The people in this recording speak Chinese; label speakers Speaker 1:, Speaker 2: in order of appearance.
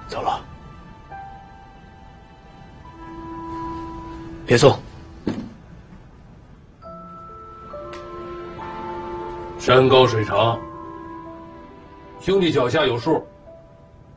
Speaker 1: 走了。别送。
Speaker 2: 山高水长，兄弟脚下有数。